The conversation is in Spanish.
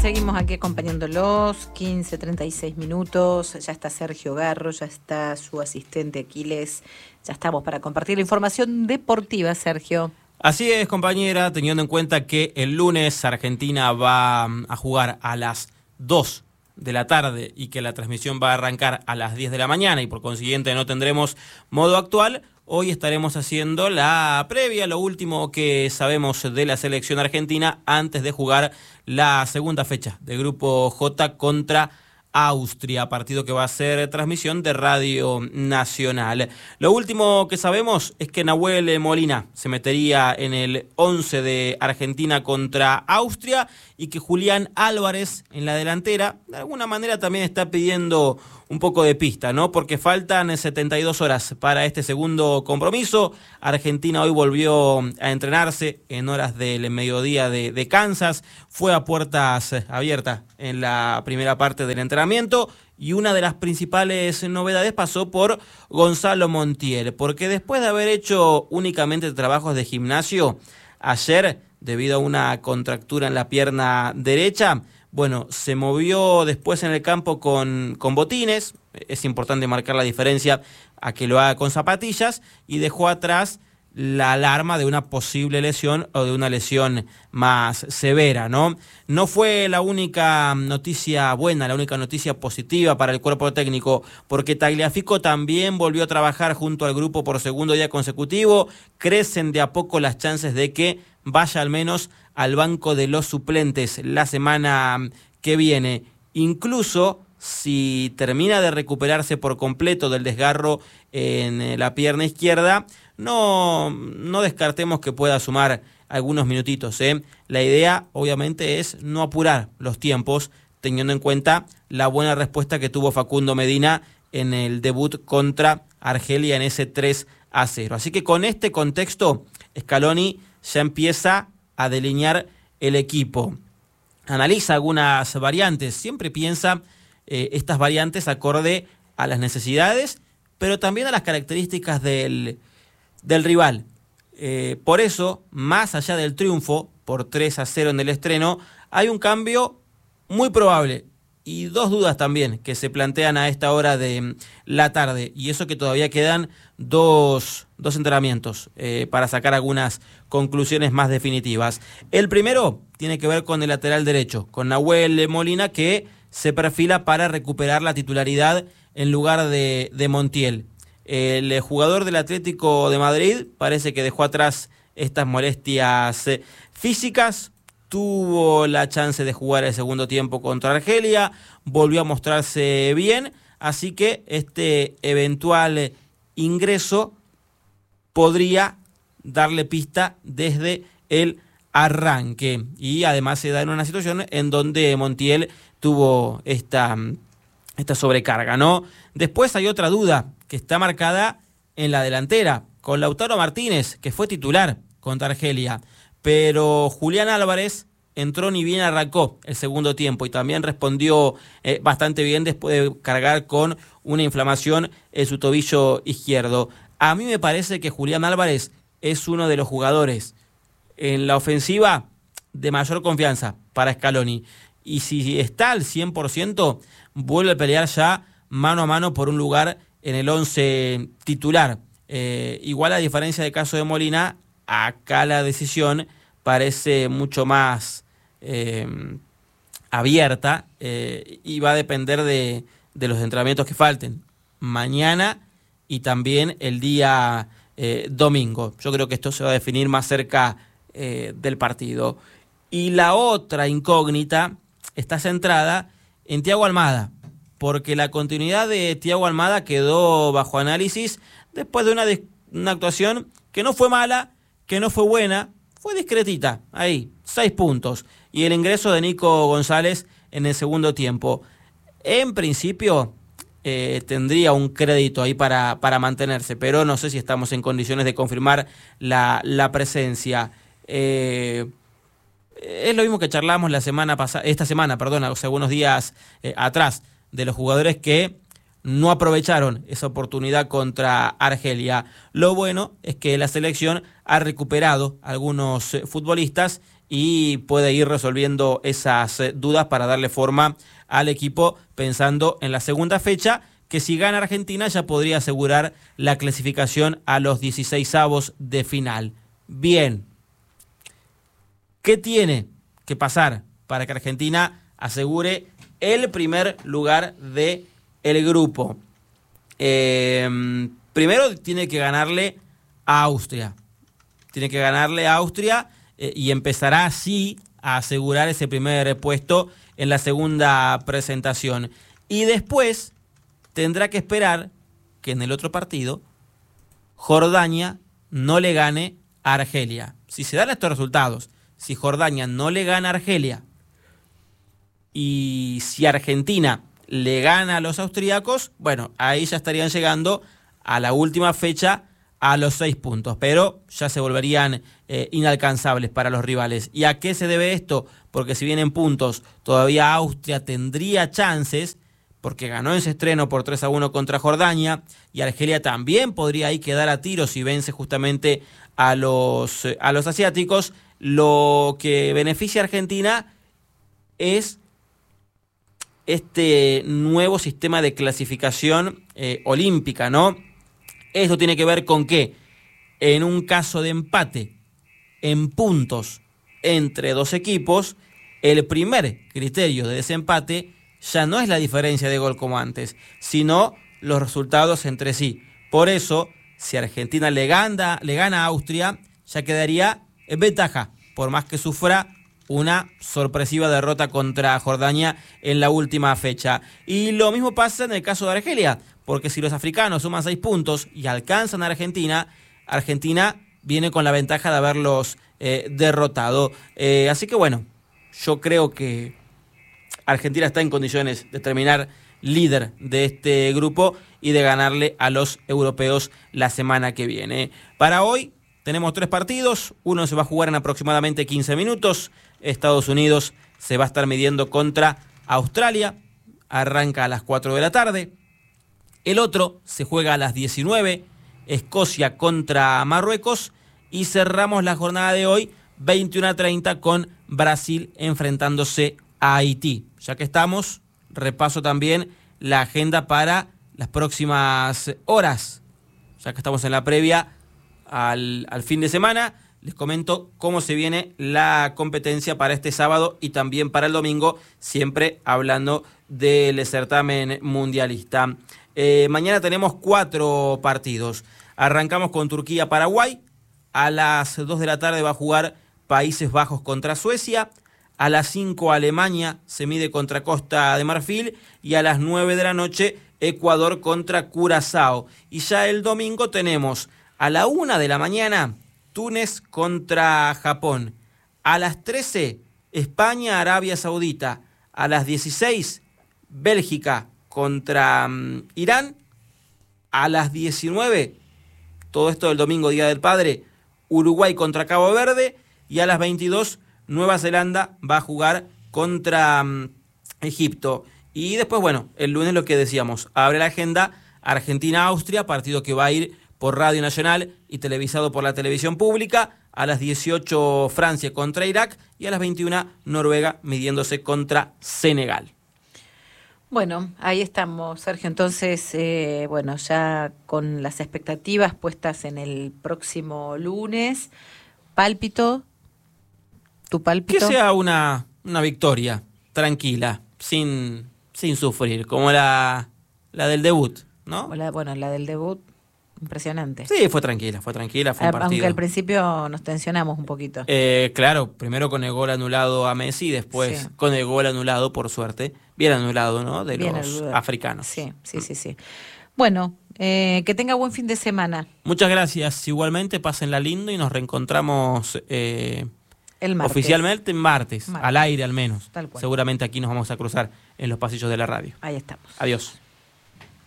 seguimos aquí acompañándolos, 15:36 minutos, ya está Sergio Garro, ya está su asistente Aquiles, ya estamos para compartir la información deportiva, Sergio. Así es, compañera, teniendo en cuenta que el lunes Argentina va a jugar a las 2 de la tarde y que la transmisión va a arrancar a las 10 de la mañana y por consiguiente no tendremos modo actual. Hoy estaremos haciendo la previa, lo último que sabemos de la selección argentina antes de jugar la segunda fecha de Grupo J contra Austria, partido que va a ser transmisión de Radio Nacional. Lo último que sabemos es que Nahuel Molina se metería en el 11 de Argentina contra Austria y que Julián Álvarez en la delantera de alguna manera también está pidiendo un poco de pista, ¿no? Porque faltan 72 horas para este segundo compromiso. Argentina hoy volvió a entrenarse en horas del mediodía de Kansas. Fue a puertas abiertas en la primera parte del entrenamiento y una de las principales novedades pasó por Gonzalo Montiel, porque después de haber hecho únicamente trabajos de gimnasio, ayer, debido a una contractura en la pierna derecha, bueno, se movió después en el campo con botines, es importante marcar la diferencia a que lo haga con zapatillas, y dejó atrás la alarma de una posible lesión o de una lesión más severa, ¿no? No fue la única noticia buena, la única noticia positiva para el cuerpo técnico, porque Tagliafico también volvió a trabajar junto al grupo por segundo día consecutivo. Crecen de a poco las chances de que vaya al menos al banco de los suplentes la semana que viene. Incluso si termina de recuperarse por completo del desgarro en la pierna izquierda, no descartemos que pueda sumar algunos minutitos, ¿eh? La idea, obviamente, es no apurar los tiempos, teniendo en cuenta la buena respuesta que tuvo Facundo Medina en el debut contra Argelia en ese 3-0. Así que con este contexto, Scaloni ya empieza a delinear el equipo. Analiza algunas variantes, siempre piensa estas variantes acorde a las necesidades, pero también a las características del rival. Por eso, más allá del triunfo por 3-0 en el estreno, hay un cambio muy probable y dos dudas también que se plantean a esta hora de la tarde, y eso que todavía quedan dos entrenamientos para sacar algunas conclusiones más definitivas. El primero tiene que ver con el lateral derecho, con Nahuel Molina, que se perfila para recuperar la titularidad en lugar de Montiel. El jugador del Atlético de Madrid parece que dejó atrás estas molestias físicas, tuvo la chance de jugar el segundo tiempo contra Argelia, volvió a mostrarse bien, así que este eventual ingreso podría darle pista desde el arranque, y además se da en una situación en donde Montiel tuvo esta sobrecarga, ¿no? Después hay otra duda que está marcada en la delantera, con Lautaro Martínez, que fue titular contra Argelia, pero Julián Álvarez entró ni bien arrancó el segundo tiempo y también respondió bastante bien después de cargar con una inflamación en su tobillo izquierdo. A mí me parece que Julián Álvarez es uno de los jugadores en la ofensiva de mayor confianza para Scaloni, y si está al 100%, vuelve a pelear ya mano a mano por un lugar en el 11 titular. Igual, a diferencia del caso de Molina, acá la decisión parece mucho más abierta y va a depender de los entrenamientos que falten mañana y también el día domingo. Yo creo que esto se va a definir más cerca del partido. Y la otra incógnita está centrada en Thiago Almada, porque la continuidad de Thiago Almada quedó bajo análisis después de una actuación que no fue mala, que no fue buena, fue discretita, ahí, 6 puntos, y el ingreso de Nico González en el segundo tiempo. En principio tendría un crédito ahí para mantenerse, pero no sé si estamos en condiciones de confirmar la presencia. Es lo mismo que charlamos esta semana, o sea, unos días atrás, de los jugadores que no aprovecharon esa oportunidad contra Argelia. Lo bueno es que la selección ha recuperado algunos futbolistas y puede ir resolviendo esas dudas para darle forma al equipo pensando en la segunda fecha, que si gana Argentina ya podría asegurar la clasificación a los 16avos de final. Bien, ¿qué tiene que pasar para que Argentina asegure el primer lugar del grupo? Primero tiene que ganarle a Austria. Tiene que ganarle a Austria y empezará así a asegurar ese primer puesto en la segunda presentación. Y después tendrá que esperar que en el otro partido Jordania no le gane a Argelia. Si se dan estos resultados, si Jordania no le gana a Argelia y si Argentina le gana a los austríacos, bueno, ahí ya estarían llegando a la última fecha a los 6 puntos, pero ya se volverían inalcanzables para los rivales. ¿Y a qué se debe esto? Porque si bien en puntos todavía Austria tendría chances, porque ganó ese estreno por 3-1 contra Jordania, y Argelia también podría ahí quedar a tiro si vence justamente a los asiáticos. Lo que beneficia a Argentina es este nuevo sistema de clasificación olímpica, ¿no? Esto tiene que ver con que en un caso de empate en puntos entre dos equipos, el primer criterio de desempate ya no es la diferencia de gol como antes, sino los resultados entre sí. Por eso, si Argentina le gana a Austria, ya quedaría en ventaja, por más que sufra una sorpresiva derrota contra Jordania en la última fecha. Y lo mismo pasa en el caso de Argelia, porque si los africanos suman 6 puntos y alcanzan a Argentina, Argentina viene con la ventaja de haberlos derrotado. Así que bueno, yo creo que Argentina está en condiciones de terminar líder de este grupo y de ganarle a los europeos la semana que viene. Para hoy tenemos 3 partidos, uno se va a jugar en aproximadamente 15 minutos, Estados Unidos se va a estar midiendo contra Australia, arranca a las 4 de la tarde, el otro se juega a las 19, Escocia contra Marruecos, y cerramos la jornada de hoy 21:30 con Brasil enfrentándose a Haití. Ya que estamos, repaso también la agenda para las próximas horas, ya que estamos en la previa al fin de semana. Les comento cómo se viene la competencia para este sábado y también para el domingo, siempre hablando del certamen mundialista. Mañana tenemos 4 partidos. Arrancamos con Turquía-Paraguay. A las 2 de la tarde va a jugar Países Bajos contra Suecia. A las 5 Alemania se mide contra Costa de Marfil. Y a las 9 de la noche Ecuador contra Curazao. Y ya el domingo tenemos a la 1 de la mañana Túnez contra Japón. A las 13 España-Arabia Saudita. A las 16 Bélgica contra Irán. A las 19, todo esto del domingo, Día del Padre, Uruguay contra Cabo Verde. Y a las 22 Nueva Zelanda va a jugar contra Egipto. Y después, bueno, el lunes lo que decíamos, abre la agenda Argentina-Austria, partido que va a ir por Radio Nacional y televisado por la televisión pública. A las 18 Francia contra Irak y a las 21 Noruega midiéndose contra Senegal. Bueno, ahí estamos, Sergio. Entonces, bueno, ya con las expectativas puestas en el próximo lunes, pálpito, tu pálpito. Que sea una victoria tranquila, sin sufrir, como la del debut, ¿no? La del debut, impresionante. Sí, fue tranquila, fue un partido. Aunque al principio nos tensionamos un poquito. Claro, primero con el gol anulado a Messi, después Sí. con el gol anulado, por suerte, bien anulado, ¿no? De Bien los anulado. africanos. Sí. Bueno, que tenga buen fin de semana. Muchas gracias, igualmente, pásenla lindo y nos reencontramos El martes. oficialmente en martes, al aire al menos. Tal cual. Seguramente aquí nos vamos a cruzar en los pasillos de la radio. Ahí estamos. Adiós.